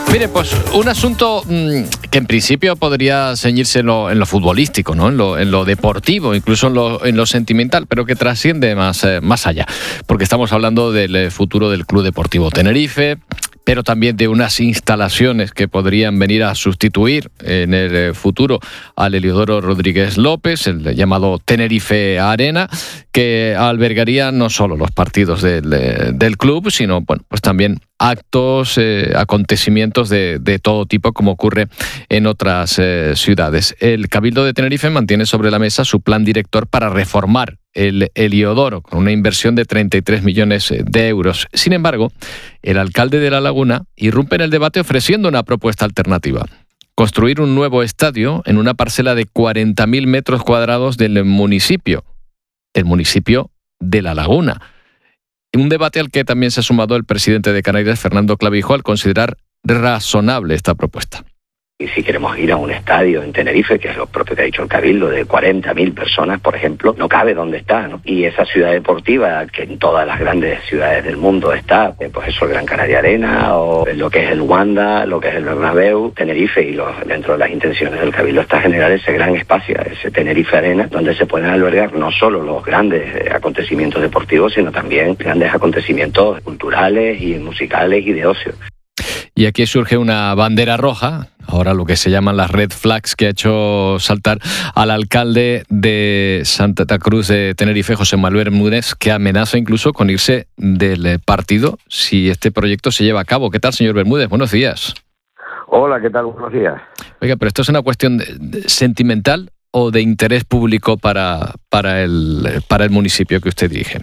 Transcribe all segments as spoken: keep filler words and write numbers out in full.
Mire, pues un asunto mmm, que en principio podría ceñirse en lo, en lo futbolístico, ¿no? En lo, en lo deportivo, incluso en lo, en lo sentimental, pero que trasciende más, eh, más allá, porque estamos hablando del futuro del Club Deportivo Tenerife, pero también de unas instalaciones que podrían venir a sustituir en el futuro al Heliodoro Rodríguez López, el llamado Tenerife Arena, que albergaría no solo los partidos del, del club, sino bueno, pues también actos, eh, acontecimientos de, de todo tipo, como ocurre en otras eh, ciudades. El Cabildo de Tenerife mantiene sobre la mesa su plan director para reformar el Heliodoro, con una inversión de treinta y tres millones de euros. Sin embargo, el alcalde de La Laguna irrumpe en el debate ofreciendo una propuesta alternativa: construir un nuevo estadio en una parcela de cuarenta mil metros cuadrados del municipio, el municipio de La Laguna. Un debate al que también se ha sumado el presidente de Canarias, Fernando Clavijo, al considerar razonable esta propuesta. Y si queremos ir a un estadio en Tenerife, que es lo propio que ha dicho el Cabildo, de cuarenta mil personas, por ejemplo, no cabe donde está, ¿no? Y esa ciudad deportiva, que en todas las grandes ciudades del mundo está, pues eso, el Gran Canaria Arena, o lo que es el Wanda, lo que es el Bernabéu, Tenerife, y los, dentro de las intenciones del Cabildo está generar ese gran espacio, ese Tenerife Arena, donde se pueden albergar no solo los grandes acontecimientos deportivos, sino también grandes acontecimientos culturales y musicales y de ocio. Y aquí surge una bandera roja, ahora lo que se llaman las red flags, que ha hecho saltar al alcalde de Santa Cruz de Tenerife, José Manuel Bermúdez, que amenaza incluso con irse del partido si este proyecto se lleva a cabo. ¿Qué tal, señor Bermúdez? Buenos días. Hola, ¿qué tal? Buenos días. Oiga, pero ¿esto es una cuestión de, de, sentimental o de interés público para, para, el, para el municipio que usted dirige?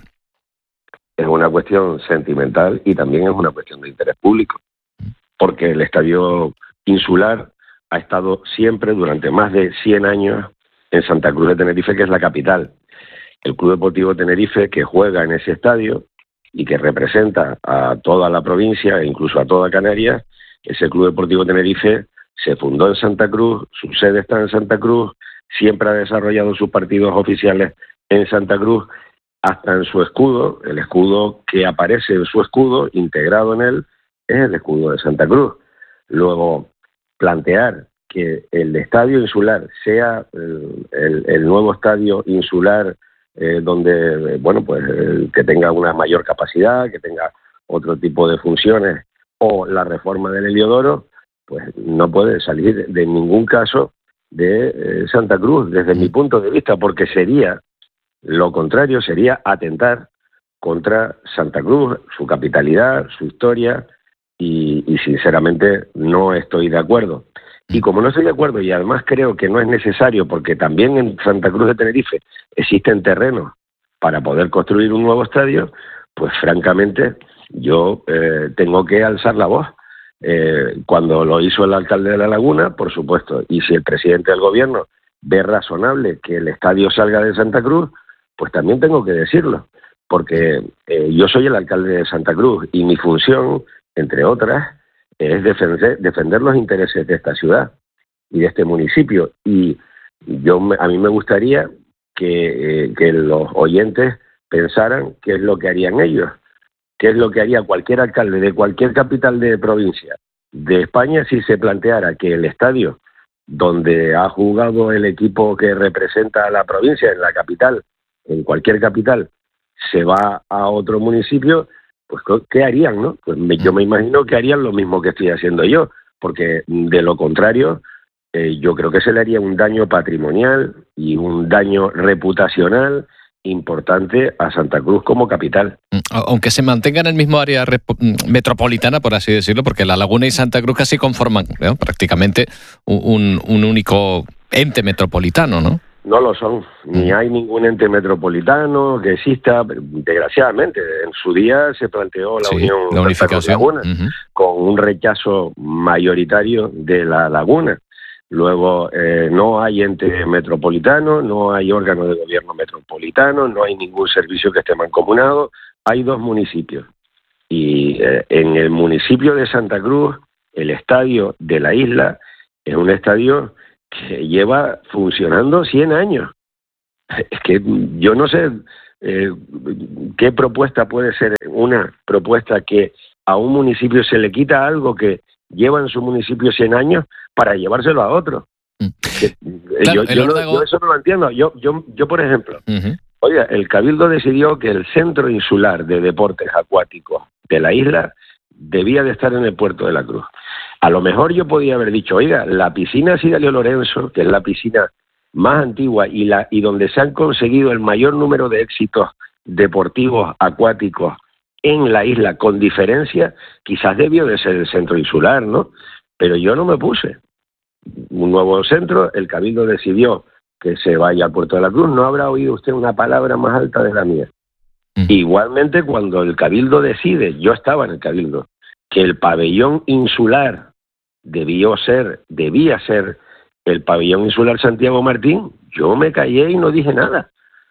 Es una cuestión sentimental y también es una cuestión de interés público, porque el estadio insular ha estado siempre durante más de cien años en Santa Cruz de Tenerife, que es la capital. El Club Deportivo Tenerife, que juega en ese estadio y que representa a toda la provincia e incluso a toda Canarias, ese Club Deportivo Tenerife se fundó en Santa Cruz, su sede está en Santa Cruz, siempre ha desarrollado sus partidos oficiales en Santa Cruz, hasta en su escudo, el escudo que aparece en su escudo, integrado en él, es el escudo de Santa Cruz. Luego, plantear que el estadio insular sea el, el, el nuevo estadio insular eh, donde, bueno, pues eh, que tenga una mayor capacidad, que tenga otro tipo de funciones, o la reforma del Heliodoro, pues no puede salir de ningún caso de eh, Santa Cruz, desde mi punto de vista, porque sería lo contrario, sería atentar contra Santa Cruz, su capitalidad, su historia. Y, y sinceramente no estoy de acuerdo. Y como no estoy de acuerdo, y además creo que no es necesario, porque también en Santa Cruz de Tenerife existen terrenos para poder construir un nuevo estadio, pues francamente yo eh, tengo que alzar la voz. Eh, cuando lo hizo el alcalde de La Laguna, por supuesto, y si el presidente del gobierno ve razonable que el estadio salga de Santa Cruz, pues también tengo que decirlo, porque eh, yo soy el alcalde de Santa Cruz y mi función, entre otras, es defender, defender los intereses de esta ciudad y de este municipio. Y yo a mí me gustaría que, eh, que los oyentes pensaran qué es lo que harían ellos, qué es lo que haría cualquier alcalde de cualquier capital de provincia de España si se planteara que el estadio donde ha jugado el equipo que representa a la provincia, en la capital, en cualquier capital, se va a otro municipio. Pues ¿qué harían, no? Pues me, yo me imagino que harían lo mismo que estoy haciendo yo, porque de lo contrario, eh, yo creo que se le haría un daño patrimonial y un daño reputacional importante a Santa Cruz como capital. Aunque se mantenga en el mismo área metropolitana, por así decirlo, porque La Laguna y Santa Cruz casi conforman, ¿no?, prácticamente un, un único ente metropolitano, ¿no? No lo son, ni hay ningún ente metropolitano que exista, desgraciadamente. En su día se planteó la sí, unión la unificación Laguna, uh-huh. con un rechazo mayoritario de La Laguna. Luego eh, no hay ente metropolitano, no hay órgano de gobierno metropolitano, no hay ningún servicio que esté mancomunado, hay dos municipios. Y eh, en el municipio de Santa Cruz, el estadio de la isla es un estadio que lleva funcionando cien años. Es que yo no sé eh, qué propuesta puede ser una propuesta que a un municipio se le quita algo que lleva en su municipio cien años para llevárselo a otro. Mm. Que, claro, yo, yo, órdago... yo eso no lo entiendo. Yo, yo, yo por ejemplo, uh-huh. oiga, el Cabildo decidió que el Centro Insular de Deportes Acuáticos de la isla debía de estar en el Puerto de la Cruz. A lo mejor yo podía haber dicho, oiga, la piscina Sidalio Lorenzo, que es la piscina más antigua y, la, y donde se han conseguido el mayor número de éxitos deportivos acuáticos en la isla, con diferencia, quizás debió de ser el Centro Insular, ¿no? Pero yo no me puse. Un nuevo centro, el Cabildo decidió que se vaya al Puerto de la Cruz. No habrá oído usted una palabra más alta de la mía. Mm. Igualmente, cuando el Cabildo decide, yo estaba en el Cabildo, que el pabellón insular debió ser, debía ser el pabellón insular Santiago Martín, yo me callé y no dije nada.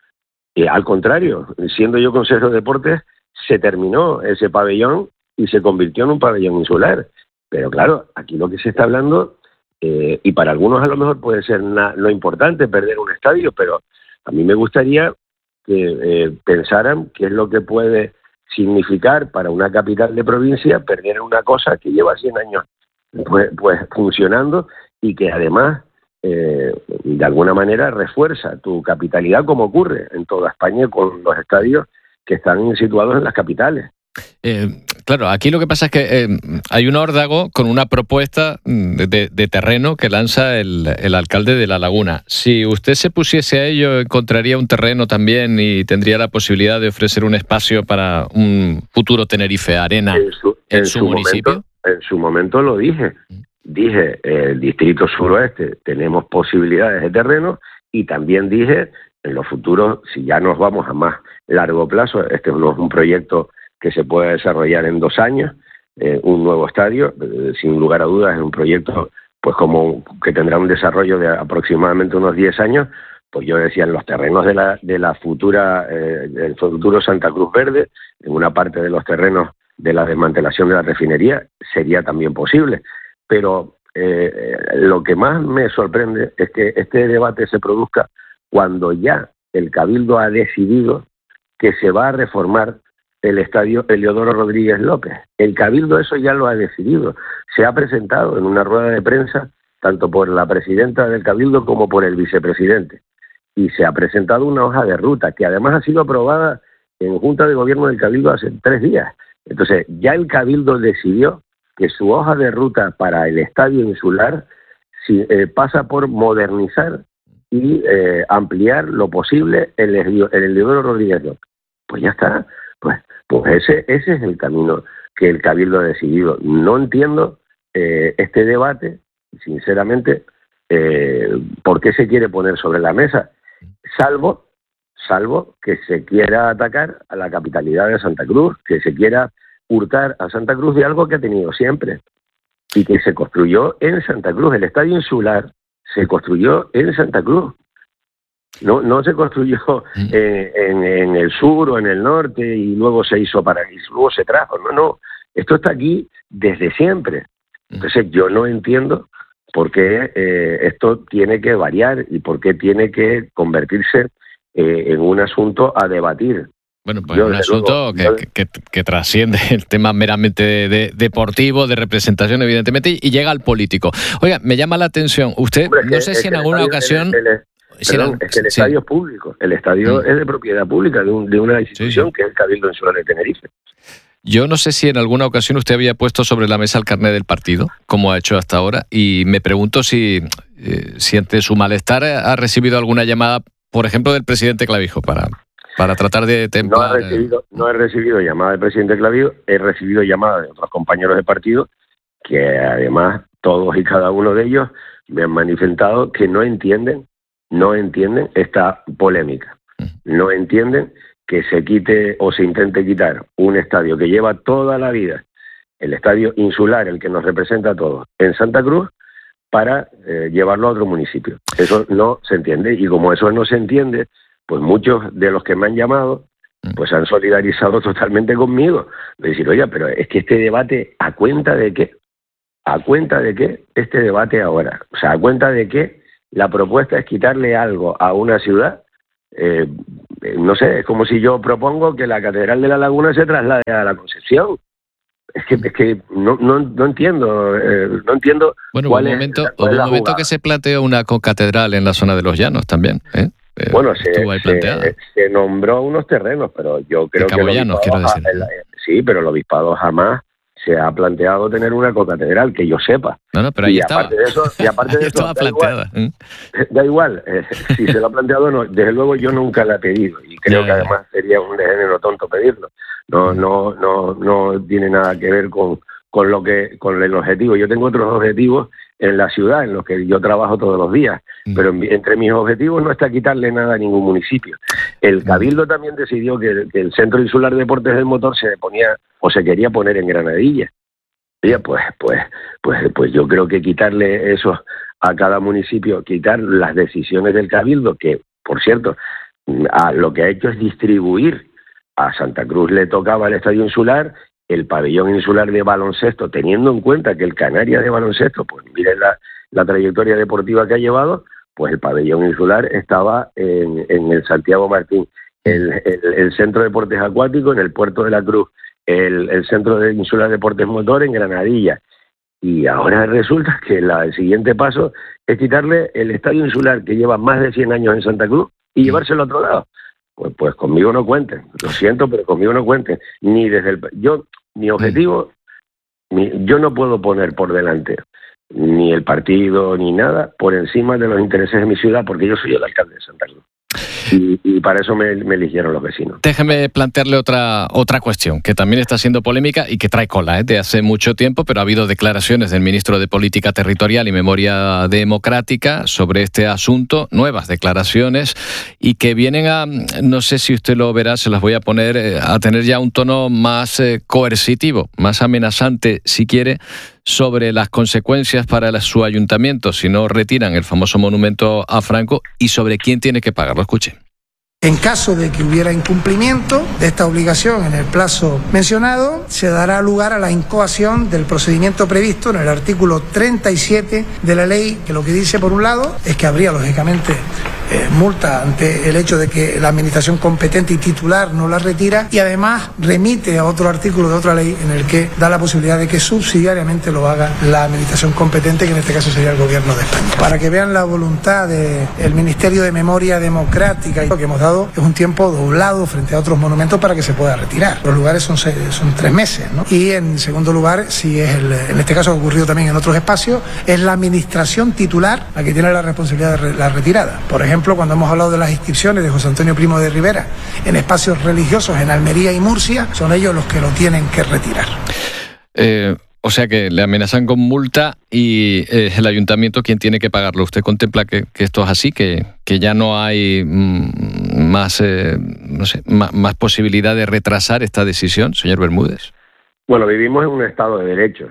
Eh, al contrario, siendo yo consejero de deportes, se terminó ese pabellón y se convirtió en un pabellón insular. Pero claro, aquí lo que se está hablando, eh, y para algunos a lo mejor puede ser na- lo importante, perder un estadio, pero a mí me gustaría que eh, pensaran qué es lo que puede significar para una capital de provincia perder una cosa que lleva cien años pues, pues funcionando y que además eh, de alguna manera refuerza tu capitalidad, como ocurre en toda España con los estadios que están situados en las capitales. Eh, claro, aquí lo que pasa es que eh, hay un órdago con una propuesta de, de, de terreno que lanza el, el alcalde de La Laguna. Si usted se pusiese a ello, encontraría un terreno también y tendría la posibilidad de ofrecer un espacio para un futuro Tenerife Arena en su, en en su, su municipio. Momento, en su momento lo dije. Dije, el distrito suroeste tenemos posibilidades de terreno y también dije, en los futuros, si ya nos vamos a más largo plazo, este no es un proyecto que se pueda desarrollar en dos años, eh, un nuevo estadio, eh, sin lugar a dudas es un proyecto pues como que tendrá un desarrollo de aproximadamente unos diez años, pues yo decía, en los terrenos de la, de la futura, eh, del futuro Santa Cruz Verde, en una parte de los terrenos de la desmantelación de la refinería, sería también posible. Pero eh, lo que más me sorprende es que este debate se produzca cuando ya el Cabildo ha decidido que se va a reformar el estadio Heliodoro Rodríguez López. El Cabildo eso ya lo ha decidido. Se ha presentado en una rueda de prensa tanto por la presidenta del Cabildo como por el vicepresidente. Y se ha presentado una hoja de ruta que además ha sido aprobada en Junta de Gobierno del Cabildo hace tres días. Entonces, ya el Cabildo decidió que su hoja de ruta para el estadio insular si, eh, pasa por modernizar y eh, ampliar lo posible el, el Heliodoro Rodríguez López. Pues ya está. Pues, pues ese, ese es el camino que el Cabildo ha decidido. No entiendo eh, este debate, sinceramente, eh, por qué se quiere poner sobre la mesa, salvo, salvo que se quiera atacar a la capitalidad de Santa Cruz, que se quiera hurtar a Santa Cruz de algo que ha tenido siempre y que se construyó en Santa Cruz. El estadio insular se construyó en Santa Cruz. No, no se construyó eh, en, en el sur o en el norte y luego se hizo para y luego se trajo. No, no. Esto está aquí desde siempre. Entonces yo no entiendo por qué eh, esto tiene que variar y por qué tiene que convertirse eh, en un asunto a debatir. Bueno, pues es un asunto luego, que, que, que, que trasciende el tema meramente de, de, deportivo, de representación, evidentemente, y, y llega al político. Oiga, me llama la atención. Usted, Hombre, no sé que, si en alguna estadio, ocasión... El, el, el, perdón, si es que el sí. estadio es público. El estadio mm. es de propiedad pública de, un, de una institución sí, sí. que es el Cabildo Insular de Tenerife. Yo no sé si en alguna ocasión usted había puesto sobre la mesa el carnet del partido, como ha hecho hasta ahora, y me pregunto si, eh, si ante su malestar ha recibido alguna llamada, por ejemplo, del presidente Clavijo, para... para tratar de templar... No he recibido, no he recibido llamada del presidente Clavijo, he recibido llamadas de otros compañeros de partido que además todos y cada uno de ellos me han manifestado que no entienden, no entienden esta polémica. No entienden que se quite o se intente quitar un estadio que lleva toda la vida, el estadio insular, el que nos representa a todos, en Santa Cruz, para eh, llevarlo a otro municipio. Eso no se entiende y como eso no se entiende, pues muchos de los que me han llamado pues han solidarizado totalmente conmigo. De decir, oye, pero es que este debate, ¿a cuenta de qué? ¿A cuenta de qué este debate ahora? O sea, ¿a cuenta de qué la propuesta es quitarle algo a una ciudad? Eh, no sé, es como si yo propongo que la Catedral de La Laguna se traslade a la Concepción. Es que, es que no, no, no entiendo, eh, no entiendo. Bueno, cuál hubo un es, momento, cuál hubo es la un momento jugada. que se planteó una concatedral en la zona de los Llanos también, ¿eh? Eh, Bueno, se, estuvo ahí planteada. se, se nombró unos terrenos, pero yo creo que el Caboyanos, quiero obispado, decir. ja- el- sí, pero el obispado jamás se ha planteado tener una concatedral, que yo sepa. No, no, pero ahí y estaba. aparte de eso, y aparte Ahí de eso, estaba da planteada. igual, da igual eh, si se lo ha planteado o no. Desde luego yo nunca la he pedido y creo Ya, que ya. además sería un de género tonto pedirlo. No, no, no, no tiene nada que ver con, con lo que, con el objetivo. Yo tengo otros objetivos en la ciudad en los que yo trabajo todos los días, Mm. pero en- entre mis objetivos no está quitarle nada a ningún municipio. El Cabildo también decidió que, que el Centro Insular de Deportes del Motor se ponía o se quería poner en Granadilla. Oye, pues, pues, pues, pues yo creo que quitarle eso a cada municipio, quitar las decisiones del Cabildo, que, por cierto, a lo que ha hecho es distribuir. A Santa Cruz le tocaba el Estadio Insular, el pabellón insular de baloncesto, teniendo en cuenta que el Canarias de baloncesto, pues miren la, la trayectoria deportiva que ha llevado, pues el pabellón insular estaba en, en el Santiago Martín, el, el, el Centro de Deportes Acuáticos en el Puerto de la Cruz, el, el Centro de Insular de Deportes Motor en Granadilla. Y ahora resulta que la, el siguiente paso es quitarle el Estadio Insular, que lleva más de cien años en Santa Cruz, y llevárselo a otro lado. Pues, pues conmigo no cuenten, lo siento, pero conmigo no cuenten. Ni desde el, yo, mi objetivo, mi, yo no puedo poner por delante ni el partido ni nada por encima de los intereses de mi ciudad, porque yo soy el alcalde de Santa Cruz. Y, y para eso me, me eligieron los vecinos. Déjeme plantearle otra, otra cuestión que también está siendo polémica y que trae cola ¿eh? de hace mucho tiempo, pero ha habido declaraciones del ministro de Política Territorial y Memoria Democrática sobre este asunto, nuevas declaraciones, y que vienen a, no sé si usted lo verá, se las voy a poner, eh, a tener ya un tono más eh, coercitivo, más amenazante, si quiere, sobre las consecuencias para la, su ayuntamiento si no retiran el famoso monumento a Franco y sobre quién tiene que pagarlo. Escuchen. En caso de que hubiera incumplimiento de esta obligación en el plazo mencionado, se dará lugar a la incoación del procedimiento previsto en el artículo treinta y siete de la ley, que lo que dice, por un lado, es que habría, lógicamente, eh, multa ante el hecho de que la administración competente y titular no la retira, y además remite a otro artículo de otra ley en el que da la posibilidad de que subsidiariamente lo haga la administración competente, que en este caso sería el Gobierno de España. Para que vean la voluntad del Ministerio de Memoria Democrática y lo que hemos dado es un tiempo doblado frente a otros monumentos para que se pueda retirar. Los lugares son, seis, son tres meses, ¿no? Y en segundo lugar, si es el, en este caso ha ocurrido también en otros espacios, es la administración titular la que tiene la responsabilidad de re, la retirada. Por ejemplo, cuando hemos hablado de las inscripciones de José Antonio Primo de Rivera en espacios religiosos en Almería y Murcia, son ellos los que lo tienen que retirar. Eh... O sea que le amenazan con multa y eh, el ayuntamiento quien tiene que pagarlo. ¿Usted contempla que, que esto es así, que, que ya no hay mm, más, eh, no sé, más, más posibilidad de retrasar esta decisión, señor Bermúdez? Bueno, vivimos en un Estado de Derecho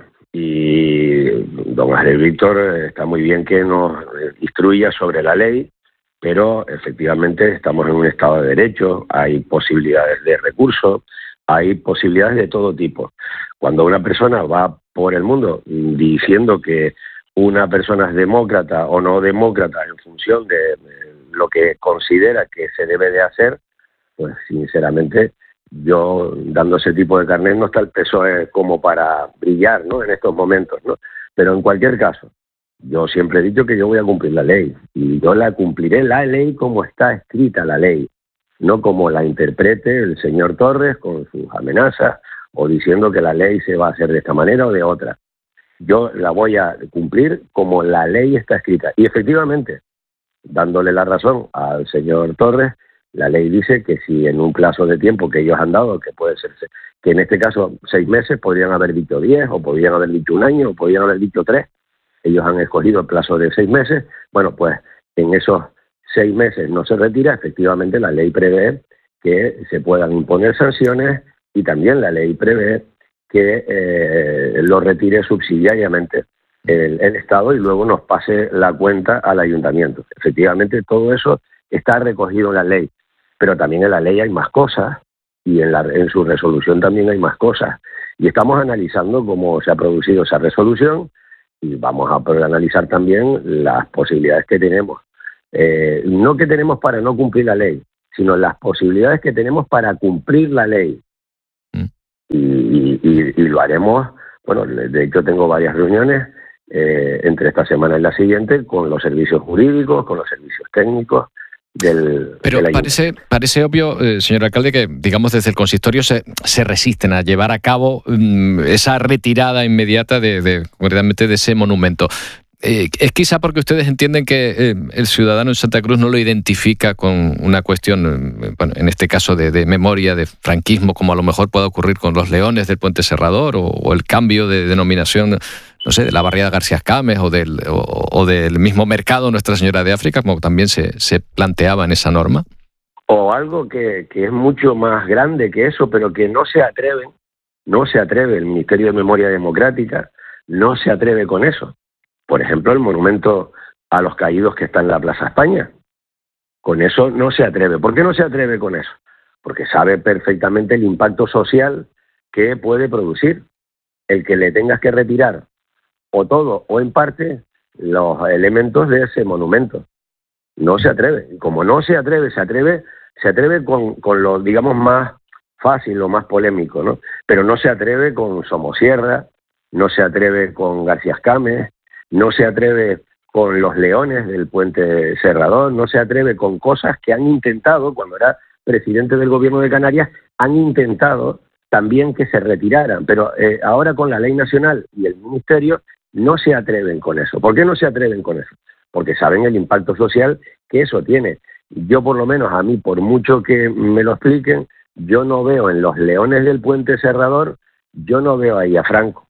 y don Ángel Víctor está muy bien que nos instruya sobre la ley, pero efectivamente estamos en un Estado de Derecho, hay posibilidades de recurso, hay posibilidades de todo tipo. Cuando una persona va por el mundo diciendo que una persona es demócrata o no demócrata en función de lo que considera que se debe de hacer, pues sinceramente yo, dando ese tipo de carnet, no está el P S O E como para brillar, ¿no?, en estos momentos, ¿no? Pero en cualquier caso, yo siempre he dicho que yo voy a cumplir la ley y yo la cumpliré, la ley como está escrita la ley, no como la interprete el señor Torres con sus amenazas o diciendo que la ley se va a hacer de esta manera o de otra. Yo la voy a cumplir como la ley está escrita. Y efectivamente, dándole la razón al señor Torres, la ley dice que si en un plazo de tiempo que ellos han dado, que puede ser, que en este caso seis meses, podrían haber dicho diez, o podrían haber dicho un año, o podrían haber dicho tres, ellos han escogido el plazo de seis meses, bueno, pues en esos seis meses no se retira, efectivamente la ley prevé que se puedan imponer sanciones y también la ley prevé que eh, lo retire subsidiariamente el, el Estado y luego nos pase la cuenta al ayuntamiento. Efectivamente todo eso está recogido en la ley, pero también en la ley hay más cosas y en, la, en su resolución también hay más cosas. Y estamos analizando cómo se ha producido esa resolución y vamos a poder analizar también las posibilidades que tenemos. Eh, no que tenemos para no cumplir la ley, sino las posibilidades que tenemos para cumplir la ley. y, y, y lo haremos. Bueno, de hecho tengo varias reuniones eh, entre esta semana y la siguiente con los servicios jurídicos, con los servicios técnicos del... Pero del parece, parece obvio, eh, señor alcalde, que digamos desde el consistorio se, se resisten a llevar a cabo um, esa retirada inmediata de, de, concretamente de ese monumento. Eh, es quizá porque ustedes entienden que eh, el ciudadano en Santa Cruz no lo identifica con una cuestión, eh, bueno, en este caso de, de memoria, de franquismo, como a lo mejor pueda ocurrir con los Leones del Puente Serrador, o, o el cambio de denominación, no sé, de la barriada García Cames o del, o, o del mismo mercado Nuestra Señora de África, como también se, se planteaba en esa norma. O algo que, que es mucho más grande que eso, pero que no se atreven, no se atreve el Ministerio de Memoria Democrática, no se atreve con eso. Por ejemplo, el monumento a los caídos que está en la Plaza España. Con eso no se atreve. ¿Por qué no se atreve con eso? Porque sabe perfectamente el impacto social que puede producir el que le tengas que retirar o todo o en parte los elementos de ese monumento. No se atreve. Y como no se atreve, se atreve, se atreve con, con lo, digamos, más fácil, lo más polémico, ¿no? Pero no se atreve con Somosierra, no se atreve con García Cames, no se atreve con los Leones del Puente Serrador, no se atreve con cosas que han intentado, cuando era presidente del gobierno de Canarias, han intentado también que se retiraran, pero eh, ahora con la ley nacional y el ministerio no se atreven con eso. ¿Por qué no se atreven con eso? Porque saben el impacto social que eso tiene. Yo, por lo menos, a mí, por mucho que me lo expliquen, yo no veo en los Leones del Puente Serrador, yo no veo ahí a Franco.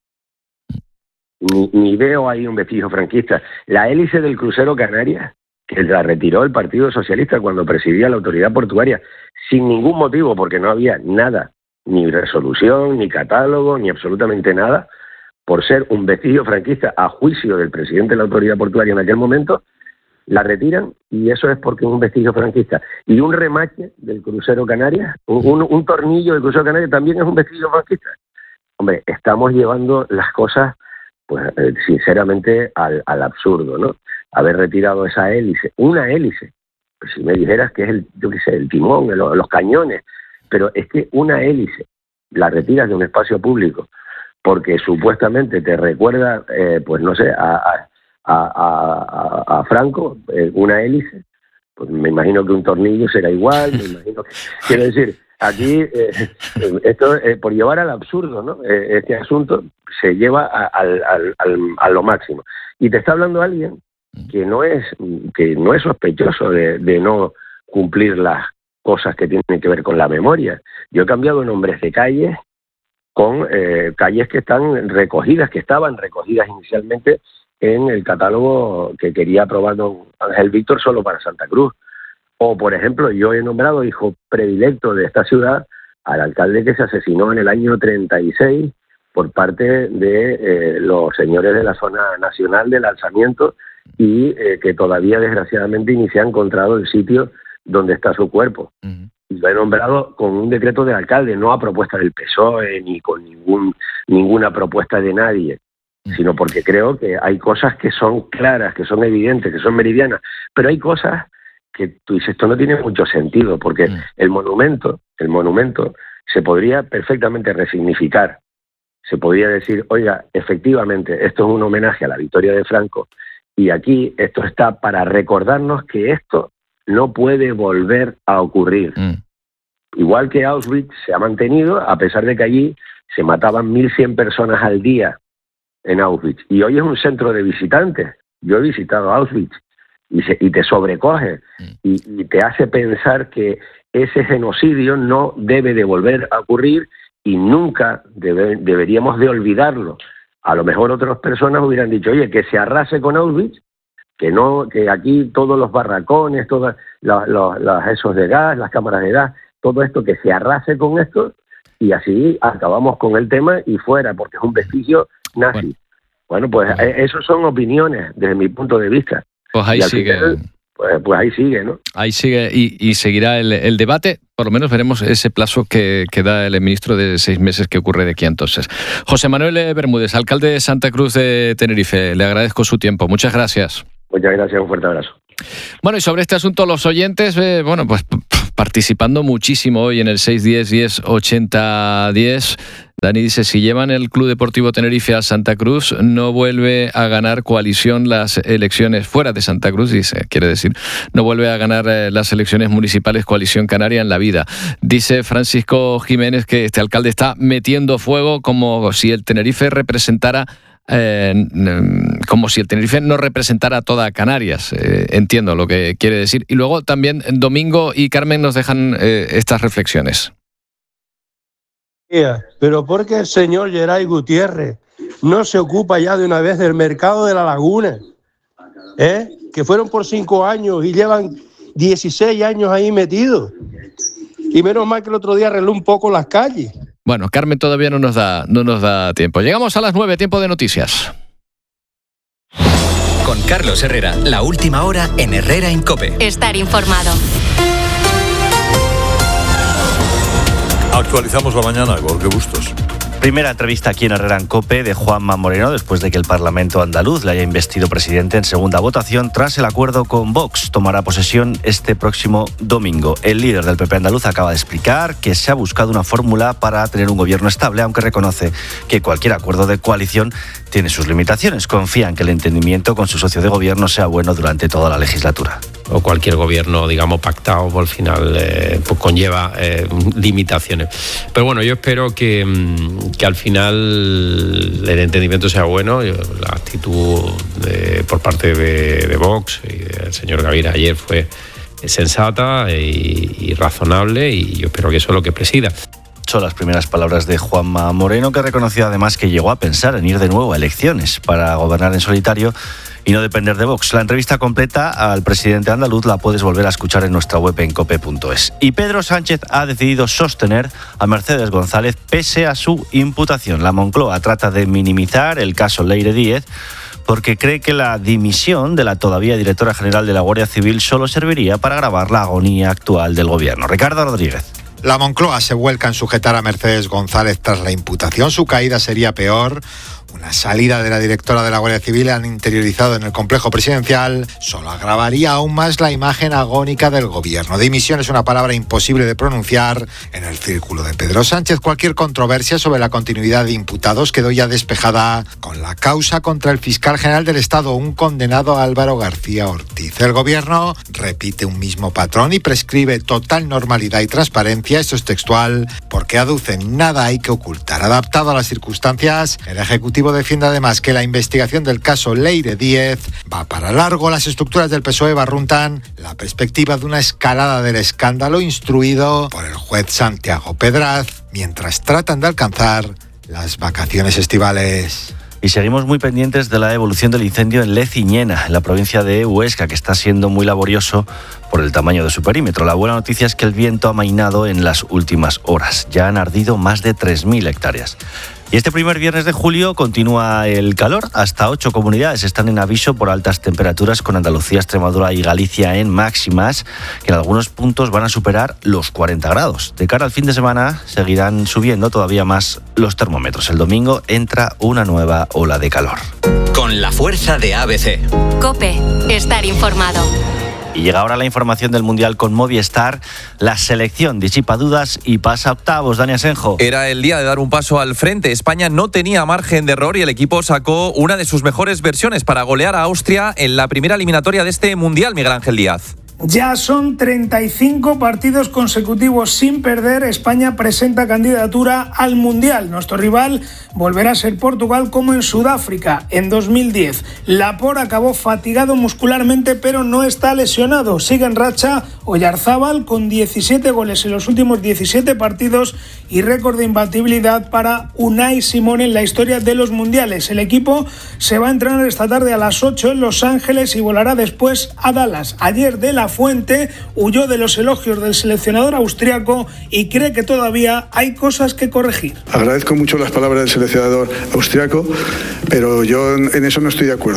Ni, ni veo ahí un vestigio franquista. La hélice del crucero Canarias, que la retiró el Partido Socialista cuando presidía la autoridad portuaria, sin ningún motivo, porque no había nada, ni resolución, ni catálogo, ni absolutamente nada, por ser un vestigio franquista a juicio del presidente de la autoridad portuaria en aquel momento, la retiran, y eso es porque es un vestigio franquista. Y un remache del crucero Canarias, un, un, un tornillo del crucero Canarias también es un vestigio franquista. Hombre, estamos llevando las cosas pues eh, sinceramente al, al absurdo, ¿no? Haber retirado esa hélice, una hélice, pues si me dijeras que es el, yo qué sé, el timón, el, los cañones, pero es que una hélice la retiras de un espacio público porque supuestamente te recuerda, eh, pues no sé, a, a, a, a, a Franco, eh, una hélice, pues me imagino que un tornillo será igual, me imagino que, quiero decir, aquí, eh, esto eh, por llevar al absurdo, ¿no? Eh, este asunto se lleva a, a, a, a lo máximo. Y te está hablando alguien que no es que no es sospechoso de, de no cumplir las cosas que tienen que ver con la memoria. Yo he cambiado nombres de calles con eh, calles que están recogidas, que estaban recogidas inicialmente en el catálogo que quería aprobar don Ángel Víctor solo para Santa Cruz. O, por ejemplo, yo he nombrado hijo predilecto de esta ciudad al alcalde que se asesinó en el año treinta y seis por parte de eh, los señores de la zona nacional del alzamiento y eh, que todavía, desgraciadamente, ni se ha encontrado el sitio donde está su cuerpo. Uh-huh. Y lo he nombrado con un decreto del alcalde, no a propuesta del P S O E ni con ningún ninguna propuesta de nadie, uh-huh. sino porque creo que hay cosas que son claras, que son evidentes, que son meridianas, pero hay cosas que tú dices, esto no tiene mucho sentido, porque mm. el monumento, el monumento se podría perfectamente resignificar. Se podría decir, oiga, efectivamente, esto es un homenaje a la victoria de Franco, y aquí esto está para recordarnos que esto no puede volver a ocurrir. Mm. Igual que Auschwitz se ha mantenido, a pesar de que allí se mataban mil cien personas al día en Auschwitz, y hoy es un centro de visitantes. Yo he visitado Auschwitz, Y, se, y te sobrecoge y, y te hace pensar que ese genocidio no debe de volver a ocurrir y nunca debe, deberíamos de olvidarlo. A lo mejor otras personas hubieran dicho, oye, que se arrase con Auschwitz, que no, que aquí todos los barracones, todos los, los, los esos de gas, las cámaras de gas, todo esto, que se arrase con esto y así acabamos con el tema y fuera, porque es un vestigio nazi. Bueno, bueno pues bueno. Eh, eso son opiniones desde mi punto de vista. Pues ahí sigue. Final, pues, pues ahí sigue, ¿no? Ahí sigue y, y seguirá el, el debate. Por lo menos veremos ese plazo que, que da el ministro de seis meses que ocurre de aquí entonces. José Manuel Bermúdez, alcalde de Santa Cruz de Tenerife, le agradezco su tiempo. Muchas gracias. Muchas gracias, un fuerte abrazo. Bueno, y sobre este asunto los oyentes, eh, bueno, pues para participando muchísimo hoy en el seis diez diez ochenta diez. Dani dice, si llevan el Club Deportivo Tenerife a Santa Cruz, no vuelve a ganar coalición las elecciones fuera de Santa Cruz, dice, quiere decir, no vuelve a ganar eh, las elecciones municipales coalición canaria en la vida. Dice Francisco Jiménez que este alcalde está metiendo fuego como si el Tenerife representara Eh, como si el Tenerife no representara a toda Canarias. Eh, entiendo lo que quiere decir. Y luego también Domingo y Carmen nos dejan eh, estas reflexiones. Pero ¿por qué el señor Geray Gutiérrez no se ocupa ya de una vez del mercado de la Laguna? ¿Eh? Que fueron por cinco años y llevan dieciséis años ahí metidos. Y menos mal que el otro día arregló un poco las calles. Bueno, Carmen todavía no nos da, no nos da tiempo. Llegamos a las nueve, tiempo de noticias. Con Carlos Herrera, la última hora en Herrera en COPE. Estar informado. Actualizamos la mañana, Jorge Bustos. Primera entrevista aquí en Herrera en COPE de Juanma Moreno después de que el Parlamento andaluz le haya investido presidente en segunda votación tras el acuerdo con Vox. Tomará posesión este próximo domingo. El líder del P P andaluz acaba de explicar que se ha buscado una fórmula para tener un gobierno estable, aunque reconoce que cualquier acuerdo de coalición tiene sus limitaciones. Confía en que el entendimiento con su socio de gobierno sea bueno durante toda la legislatura. O cualquier gobierno, digamos, pactado, por al final eh, pues conlleva eh, limitaciones. Pero bueno, yo espero que, que al final el entendimiento sea bueno. La actitud de, por parte de, de Vox y del señor Gavira ayer fue sensata y, y razonable, y yo espero que eso es lo que presida. Son las primeras palabras de Juanma Moreno, que reconoció además que llegó a pensar en ir de nuevo a elecciones para gobernar en solitario y no depender de Vox. La entrevista completa al presidente andaluz la puedes volver a escuchar en nuestra web en cope punto es. Y Pedro Sánchez ha decidido sostener a Mercedes González pese a su imputación. La Moncloa trata de minimizar el caso Leire Díez porque cree que la dimisión de la todavía directora general de la Guardia Civil solo serviría para agravar la agonía actual del gobierno. Ricardo Rodríguez. La Moncloa se vuelca en sujetar a Mercedes González tras la imputación. Su caída sería peor. Una salida de la directora de la Guardia Civil han interiorizado en el complejo presidencial solo agravaría aún más la imagen agónica del gobierno. Dimisión es una palabra imposible de pronunciar en el círculo de Pedro Sánchez. Cualquier controversia sobre la continuidad de imputados quedó ya despejada con la causa contra el fiscal general del Estado, un condenado Álvaro García Ortiz. El gobierno repite un mismo patrón y prescribe total normalidad y transparencia. Esto es textual, porque aducen nada hay que ocultar. Adaptado a las circunstancias, el Ejecutivo defiende además que la investigación del caso Leire Díez va para largo. Las estructuras del P S O E barruntan la perspectiva de una escalada del escándalo instruido por el juez Santiago Pedraz, mientras tratan de alcanzar las vacaciones estivales. Y seguimos muy pendientes de la evolución del incendio en Leciñena, en la provincia de Huesca, que está siendo muy laborioso por el tamaño de su perímetro. La buena noticia es que el viento ha amainado en las últimas horas. Ya han ardido más de tres mil hectáreas. Y este primer viernes de julio continúa el calor. Hasta ocho comunidades están en aviso por altas temperaturas, con Andalucía, Extremadura y Galicia en máximas, que en algunos puntos van a superar los cuarenta grados. De cara al fin de semana seguirán subiendo todavía más los termómetros. El domingo entra una nueva ola de calor. Con la fuerza de A B C. COPE. Estar informado. Y llega ahora la información del Mundial con Movistar. La selección disipa dudas y pasa a octavos. Dani Asenjo. Era el día de dar un paso al frente. España no tenía margen de error y el equipo sacó una de sus mejores versiones para golear a Austria en la primera eliminatoria de este Mundial, Miguel Ángel Díaz. Ya son treinta y cinco partidos consecutivos sin perder. España presenta candidatura al Mundial. Nuestro rival volverá a ser Portugal, como en Sudáfrica en dos mil diez. Laporte acabó fatigado muscularmente, pero no está lesionado. Sigue en racha Oyarzábal con diecisiete goles en los últimos diecisiete partidos y récord de imbatibilidad para Unai Simón en la historia de los mundiales. El equipo se va a entrenar esta tarde a las ocho en Los Ángeles y volará después a Dallas. Ayer de la Fuente huyó de los elogios del seleccionador austriaco y cree que todavía hay cosas que corregir. Agradezco mucho las palabras del seleccionador austriaco, pero yo en eso no estoy de acuerdo. Que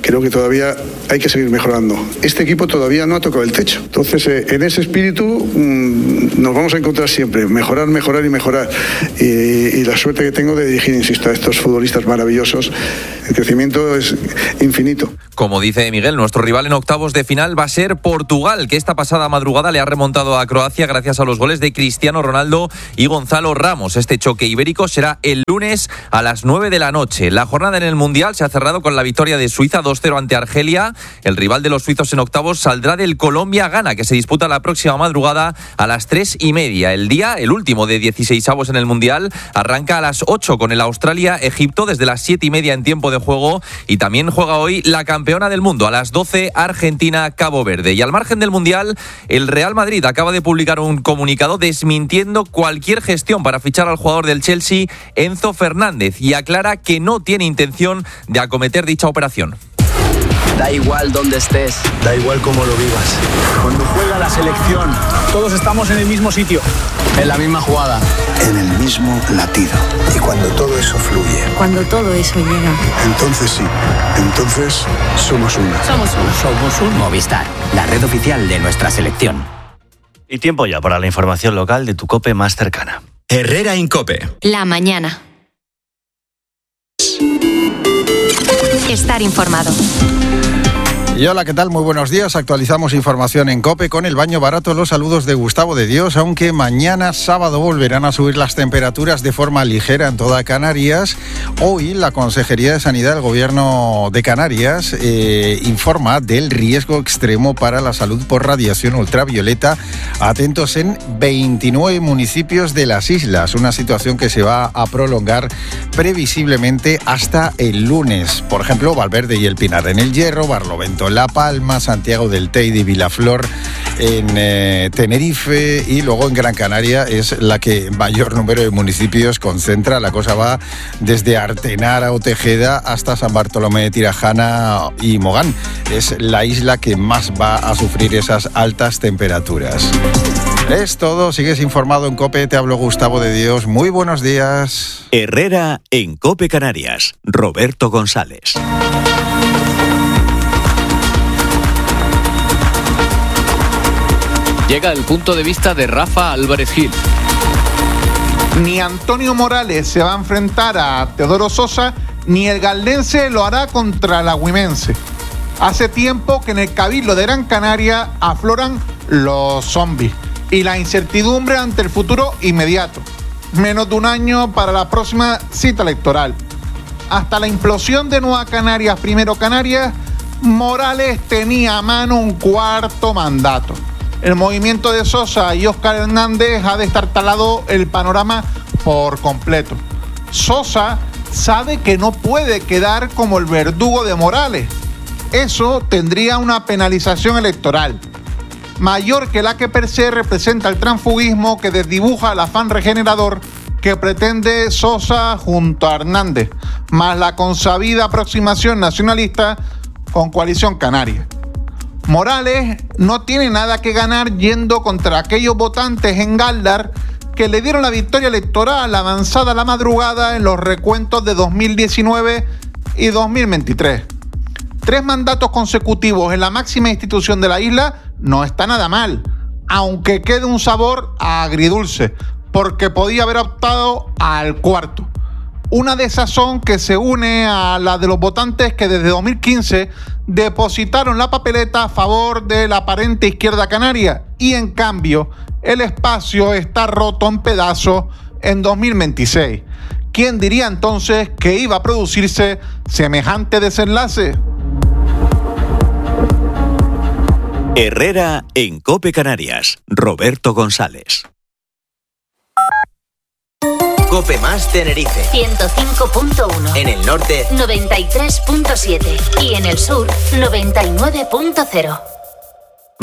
creo que todavía hay que seguir mejorando. Este equipo todavía no ha tocado el techo. Entonces, eh, en ese espíritu mmm, nos vamos a encontrar siempre. Mejorar, mejorar y mejorar. Y, y la suerte que tengo de dirigir, insisto, a estos futbolistas maravillosos. El crecimiento es infinito. Como dice Miguel, nuestro rival en octavos de final va a ser Portugal, que esta pasada madrugada le ha remontado a Croacia gracias a los goles de Cristiano Ronaldo y Gonzalo Ramos. Este choque ibérico será el lunes a las nueve de la noche. La jornada en el Mundial se ha cerrado con la victoria de Suiza dos cero ante Argelia. El rival de los suizos en octavos saldrá del Colombia-Ghana, que se disputa la próxima madrugada a las tres y media. El día, el último de dieciseisavos en el Mundial, arranca a las ocho con el Australia-Egipto desde las siete y media en tiempo de juego, y también juega hoy la campeona del mundo a las doce, Argentina-Cabo Verde. Y al margen del Mundial, el Real Madrid acaba de publicar un comunicado desmintiendo cualquier gestión para fichar al jugador del Chelsea, Enzo Fernández, y aclara que no tiene intención de acometer dicha operación. Da igual dónde estés, da igual cómo lo vivas. Cuando juega la selección, todos estamos en el mismo sitio, en la misma jugada, en el mismo latido. Y cuando todo eso fluye, cuando todo eso llega, entonces sí, entonces somos uno. Somos uno. Somos un Movistar, la red oficial de nuestra selección. Y tiempo ya para la información local de tu COPE más cercana. Herrera Incope. La mañana. Estar informado. Y hola, ¿qué tal? Muy buenos días. Actualizamos información en COPE con el baño barato. Los saludos de Gustavo de Dios, aunque mañana sábado volverán a subir las temperaturas de forma ligera en toda Canarias. Hoy la Consejería de Sanidad del Gobierno de Canarias eh, informa del riesgo extremo para la salud por radiación ultravioleta. Atentos en veintinueve municipios de las islas, una situación que se va a prolongar previsiblemente hasta el lunes. Por ejemplo, Valverde y El Pinar en El Hierro, Barlovento La Palma, Santiago del Teide y Vilaflor en eh, Tenerife, y luego en Gran Canaria es la que mayor número de municipios concentra. La cosa va desde Artenara o Tejeda hasta San Bartolomé de Tirajana y Mogán. Es la isla que más va a sufrir esas altas temperaturas. Es todo, sigues informado en COPE, te hablo Gustavo de Dios, muy buenos días. Herrera en COPE Canarias, Roberto González. Llega el punto de vista de Rafa Álvarez Gil. Ni Antonio Morales se va a enfrentar a Teodoro Sosa, ni el galdense lo hará contra el agüimense. Hace tiempo que en el Cabildo de Gran Canaria afloran los zombies y la incertidumbre ante el futuro inmediato. Menos de un año para la próxima cita electoral. Hasta la implosión de Nueva Canarias, primero Canarias, Morales tenía a mano un cuarto mandato. El movimiento de Sosa y Óscar Hernández ha destartalado el panorama por completo. Sosa sabe que no puede quedar como el verdugo de Morales. Eso tendría una penalización electoral mayor que la que per se representa el transfugismo que desdibuja el afán regenerador que pretende Sosa junto a Hernández, más la consabida aproximación nacionalista con Coalición Canaria. Morales no tiene nada que ganar yendo contra aquellos votantes en Gáldar que le dieron la victoria electoral avanzada a la madrugada en los recuentos de dos mil diecinueve y dos mil veintitrés. Tres mandatos consecutivos en la máxima institución de la isla no está nada mal, aunque quede un sabor agridulce, porque podía haber optado al cuarto. Una desazón que se une a la de los votantes que desde dos mil quince depositaron la papeleta a favor de la aparente izquierda canaria, y en cambio el espacio está roto en pedazos en dos mil veintiséis. ¿Quién diría entonces que iba a producirse semejante desenlace? Herrera en COPE Canarias, Roberto González. COPE más Tenerife ciento cinco punto uno. En el norte noventa y tres punto siete y en el sur noventa y nueve punto cero.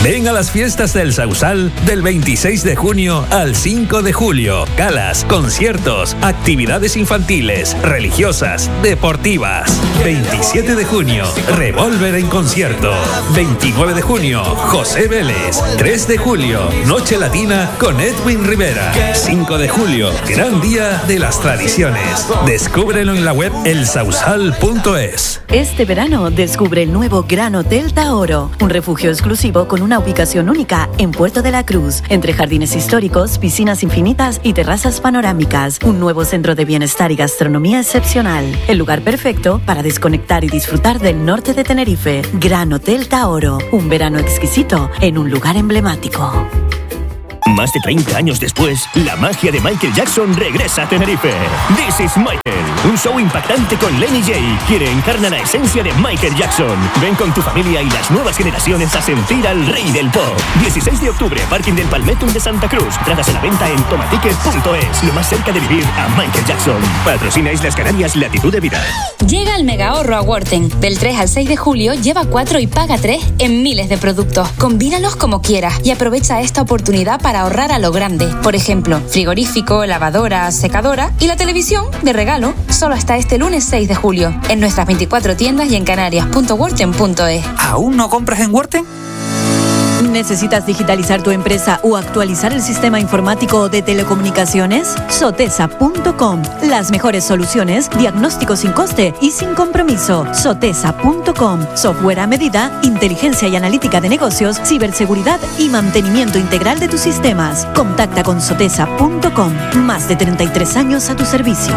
Ven a las fiestas del Sausal del veintiséis de junio al cinco de julio. Galas, conciertos, actividades infantiles, religiosas, deportivas. veintisiete de junio, Revolver en concierto. veintinueve de junio, José Vélez. tres de julio, Noche Latina con Edwin Rivera. cinco de julio, gran día de las tradiciones. Descúbrelo en la web el sausal punto es. Este verano descubre el nuevo Gran Hotel Taoro, un refugio exclusivo con una ubicación única en Puerto de la Cruz, entre jardines históricos, piscinas infinitas y terrazas panorámicas. Un nuevo centro de bienestar y gastronomía excepcional. El lugar perfecto para desconectar y disfrutar del norte de Tenerife. Gran Hotel Taoro, un verano exquisito en un lugar emblemático. Más de treinta años después, la magia de Michael Jackson regresa a Tenerife. This is Michael, un show impactante con Lenny J, quien encarna la esencia de Michael Jackson. Ven con tu familia y las nuevas generaciones a sentir al rey del pop. dieciséis de octubre, Parking del Palmetum de Santa Cruz. Entradas a la venta en tomaticket punto es. Lo más cerca de vivir a Michael Jackson. Patrocina Islas Canarias, Latitud de Vida. Llega el mega ahorro a Worten. Del tres al seis de julio, lleva cuatro y paga tres en miles de productos. Combínalos como quieras y aprovecha esta oportunidad para ahorrar a lo grande. Por ejemplo, frigorífico, lavadora, secadora y la televisión de regalo. Solo hasta este lunes seis de julio. En nuestras veinticuatro tiendas y en canarias punto worten punto es. ¿Aún no compras en Worten? ¿Necesitas digitalizar tu empresa o actualizar el sistema informático de telecomunicaciones? Sotesa punto com. Las mejores soluciones, diagnóstico sin coste y sin compromiso. Sotesa punto com. Software a medida, inteligencia y analítica de negocios, ciberseguridad y mantenimiento integral de tus sistemas. Contacta con Sotesa punto com. Más de treinta y tres años a tu servicio.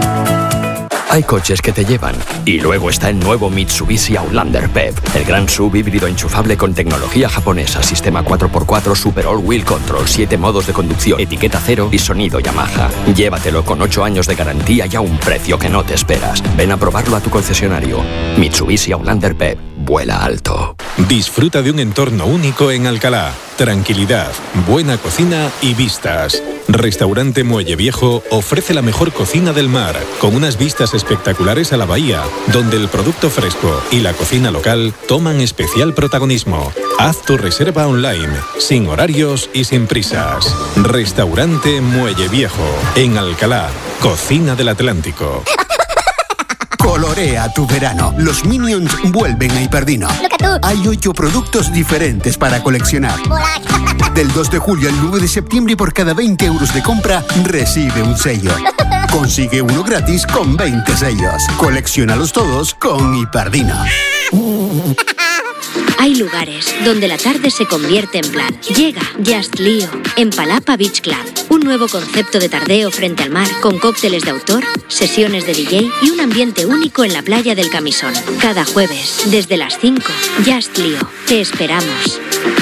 Hay coches que te llevan. Y luego está el nuevo Mitsubishi Outlander P E V, el gran sub híbrido enchufable con tecnología japonesa, sistema cuatro por cuatro Super All Wheel Control, siete modos de conducción, etiqueta cero y sonido Yamaha. Llévatelo con ocho años de garantía y a un precio que no te esperas. Ven a probarlo a tu concesionario. Mitsubishi Outlander P E V. Vuela alto. Disfruta de un entorno único en Alcalá. Tranquilidad, buena cocina y vistas. Restaurante Muelle Viejo ofrece la mejor cocina del mar, con unas vistas espectaculares a la bahía, donde el producto fresco y la cocina local toman especial protagonismo. Haz tu reserva online, sin horarios y sin prisas. Restaurante Muelle Viejo, en Alcalá, cocina del Atlántico. Colorea tu verano. Los Minions vuelven a Hiperdino. Hay ocho productos diferentes para coleccionar. Del dos de julio al nueve de septiembre, por cada veinte euros de compra, recibe un sello. Consigue uno gratis con veinte sellos. Colecciónalos todos con Hiperdino. Hay lugares donde la tarde se convierte en plan. Llega Just Lío en Palapa Beach Club. Un nuevo concepto de tardeo frente al mar con cócteles de autor, sesiones de D J y un ambiente único en la playa del Camisón. Cada jueves, desde las cinco, Just Lío. Te esperamos.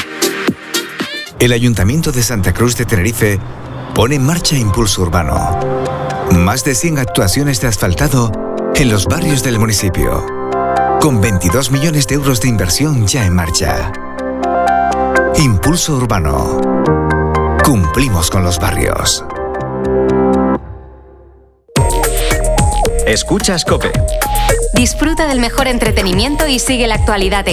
El Ayuntamiento de Santa Cruz de Tenerife pone en marcha Impulso Urbano. Más de cien actuaciones de asfaltado en los barrios del municipio, con veintidós millones de euros de inversión ya en marcha. Impulso Urbano. Cumplimos con los barrios. Escuchas COPE. Disfruta del mejor entretenimiento y sigue la actualidad en